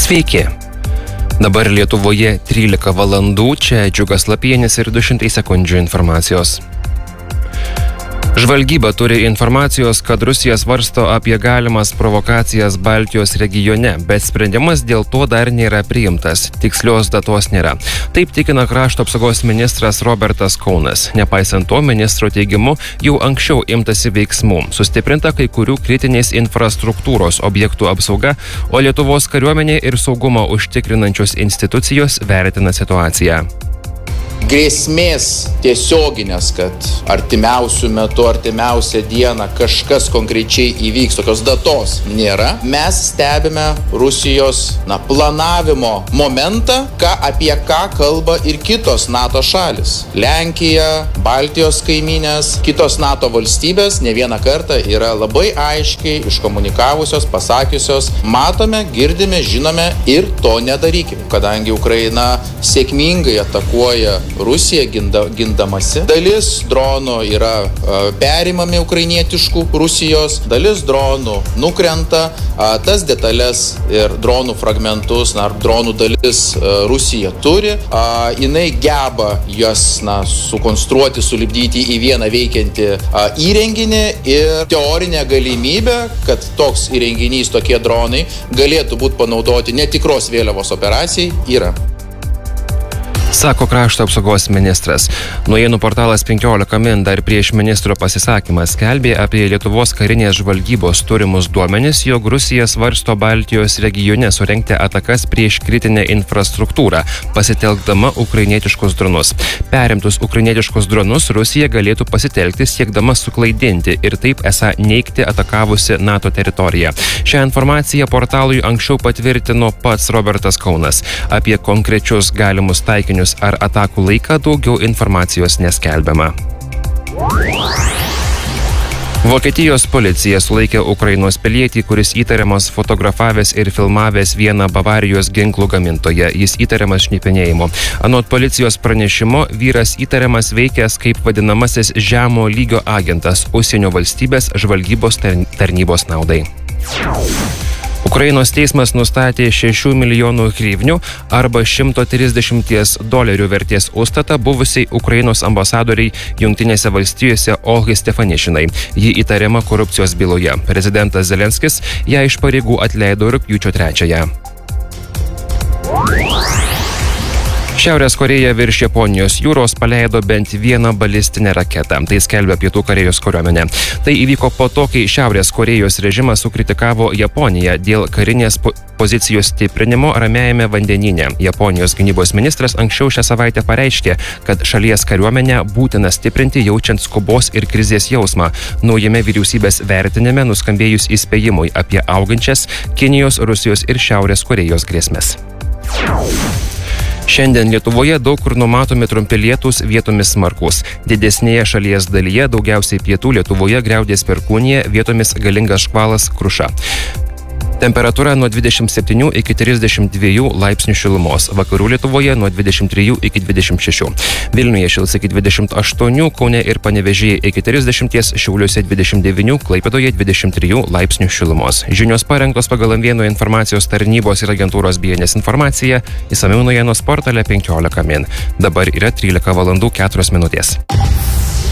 Sveiki. Dabar Lietuvoje 13 valandų, čia Džiugas Lapienis ir 200 sekundžių informacijos. Žvalgyba turi informacijos, kad Rusija svarsto apie galimas provokacijas Baltijos regione, bet sprendimas dėl to dar nėra priimtas. Tikslios datos nėra. Taip tikina krašto apsaugos ministras Robertas Kaunas. Nepaisant to, ministro teigimu, jau anksčiau imtasi veiksmų. Sustiprinta kai kurių kritinės infrastruktūros objektų apsauga, o Lietuvos kariuomenė ir saugumą užtikrinančios institucijos vertina situaciją. Grėsmės tiesioginės, kad artimiausių metų, artimiausią dieną kažkas konkrečiai įvyks, tokios datos nėra. Mes stebime Rusijos planavimo momentą, apie ką kalba ir kitos NATO šalis. Lenkija, Baltijos kaimynės, kitos NATO valstybės ne vieną kartą yra labai aiškiai iškomunikavusios, pasakiusios, matome, girdime, žinome ir to nedarykime. Kadangi Ukraina sėkmingai atakuoja Rusija gindamasi. Dalis dronų yra perimami ukrainietiškų Rusijos, dalis dronų nukrenta. Tas detalės ir dronų fragmentus, dronų dalis Rusija turi. Jinai geba jas sukonstruoti, sulipdyti į vieną veikiantį įrenginį ir teorinė galimybė, kad toks įrenginys, tokie dronai galėtų būti panaudoti netikros vėliavos operacijai yra. Sako krašto apsaugos ministras. Naujienų portalas 15 min dar prieš ministro pasisakymą skelbė apie Lietuvos karinės žvalgybos turimus duomenis, jog Rusija svarsto Baltijos regione surengti atakas prieš kritinę infrastruktūrą, pasitelkdama ukrainietiškus dronus. Perimtus ukrainietiškus dronus Rusija galėtų pasitelkti siekdama suklaidinti ir taip esą neigti atakavusi NATO teritoriją. Šią informaciją portalui anksčiau patvirtino pats Robertas Kaunas. Apie konkrečius galimus taikinius ar atakų laiką daugiau informacijos neskelbiama. Vokietijos policija sulaikė Ukrainos pilietį, kuris įtariamas fotografavęs ir filmavęs vieną Bavarijos ginklų gamintoją. Jis įtariamas šnipinėjimu. Anot policijos pranešimo, vyras įtariamas veikęs kaip vadinamasis žemo lygio agentas užsienio valstybės žvalgybos tarnybos naudai. Ukrainos teismas nustatė 6 milijonų hryvnių arba $130 vertės užstatą buvusiai Ukrainos ambasadoriai Jungtinėse valstijose Olgai Stefanešinai. Ji įtariama korupcijos byloje. Prezidentas Zelenskis ją iš pareigų atleido rugpjūčio 3. Šiaurės Korėja virš Japonijos jūros paleido bent vieną balistinę raketą. Tai skelbia Pietų Korėjos kariuomenė. Tai įvyko po to, kai Šiaurės Korėjos režimas sukritikavo Japoniją dėl karinės pozicijos stiprinimo Ramiajame vandenyne. Japonijos gynybos ministras anksčiau šią savaitę pareiškė, kad šalies kariuomenę būtina stiprinti jaučiant skubos ir krizės jausmą. Naujame vyriausybės vertinime nuskambėjus įspėjimui apie augančias Kinijos, Rusijos ir Šiaurės Korėjos grėsmes. Šiandien Lietuvoje daug kur numatomi trumpi lietūs, vietomis smarkūs. Didesnėje šalies dalyje, daugiausiai pietų Lietuvoje griaudės perkūnija, vietomis galingas škvalas, kruša. Temperatūra nuo 27 iki 32 laipsnių šilumos. Vakarų Lietuvoje nuo 23 iki 26. Vilniuje šils iki 28, Kaune ir Panevėžyje iki 30, Šiauliuose 29, Klaipėdoje 23 laipsnių šilumos. Žinios parengtos pagal M1 informacijos tarnybos ir agentūros BNS informaciją. Išsamiau naujienos portale 15 min. Dabar yra 13 valandų 4 minutės.